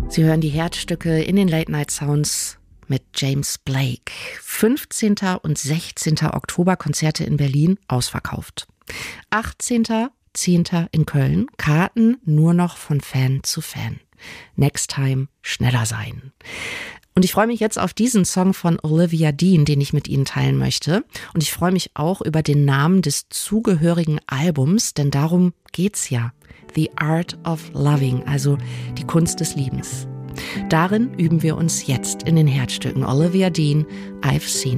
Sie hören die Herzstücke in den Late Night Sounds mit James Blake. 15. und 16. Oktober Konzerte in Berlin ausverkauft. 18.10. in Köln, Karten nur noch von Fan zu Fan. Next time schneller sein. Und ich freue mich jetzt auf diesen Song von Olivia Dean, den ich mit Ihnen teilen möchte. Und ich freue mich auch über den Namen des zugehörigen Albums, denn darum geht's ja. The Art of Loving, also die Kunst des Liebens. Darin üben wir uns jetzt in den Herzstücken. Olivia Dean, I've Seen